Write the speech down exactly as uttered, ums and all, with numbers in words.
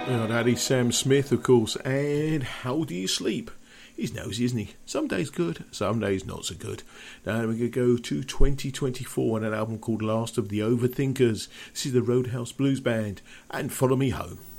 Well, that is Sam Smith, of course, and How Do You Sleep? He's nosy, isn't he? Some days good, some days not so good. Now we're going to go to twenty twenty-four and an album called Last of the Overthinkers. This is the Roadhouse Blues Band, and Follow Me Home.